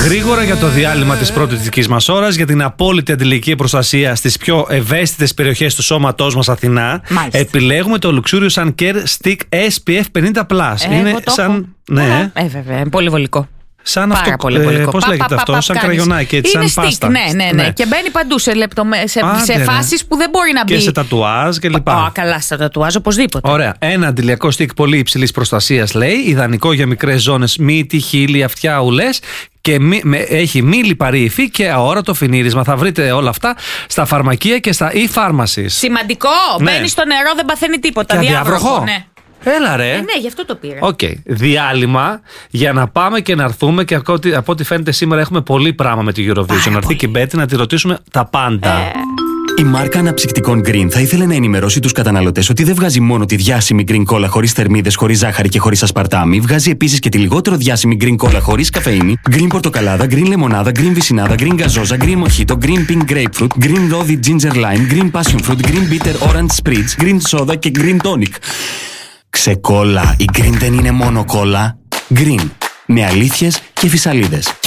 Γρήγορα για το διάλειμμα της πρώτης δικής μας ώρας, για την απόλυτη αντιλιακή προστασία στις πιο ευαίσθητες περιοχές του σώματός μας Αθηνά. Μάλιστα. Επιλέγουμε το Luxurious Sun Care Stick SPF 50+. Είναι σαν. Ναι. Βέβαια, πολύ βολικό. Σαν Πάρα αυτό. πολύ βολικό. Πώς λέγεται αυτό, σαν κραγιονάκι, έτσι, είναι σαν πάστα. Ναι. Και μπαίνει παντού σε φάσεις που δεν μπορεί να μπει. Και σε τατουάζ και λοιπά. Καλά, στα τατουάζ οπωσδήποτε. Ωραία. Ένα αντιλιακό στικ πολύ υψηλής προστασίας, λέει. Ιδανικό για μικρές ζώνες μύτη, χείλη, αυτιά, ουλές. Και έχει μη λιπαρή υφή και αόρατο φινίρισμα. Θα βρείτε όλα αυτά στα φαρμακεία και στα e-pharmacies. Σημαντικό. Ναι. Μπαίνει στο νερό, δεν παθαίνει τίποτα. Και αδιάβροχο. Ναι. Έλα ρε. Ναι, γι' αυτό το πήρα. Οκ. Διάλειμμα για να πάμε και να έρθουμε. Και από ό,τι φαίνεται σήμερα έχουμε πολύ πράγμα με τη Eurovision. Να έρθει και η Μπέτη να τη ρωτήσουμε τα πάντα. Η μάρκα αναψυκτικών Green θα ήθελε να ενημερώσει τους καταναλωτές ότι δεν βγάζει μόνο τη διάσημη Green Cola χωρίς θερμίδες, χωρίς ζάχαρη και χωρίς ασπαρτάμι. Βγάζει επίσης και τη λιγότερο διάσημη Green Cola χωρίς καφεΐνη, Green Πορτοκαλάδα, Green Λεμονάδα, Green Βυσσινάδα, Green Γκαζόζα, Green Mojito, Green Pink Grapefruit, Green Ρόδι Ginger Lime, Green Passion Fruit, Green Bitter Orange Spritz, Green Soda και Green Tonic. Ξεκόλα, η Green δεν είναι μόνο κόλλα. Green, με αλήθειες και φυσαλίδες.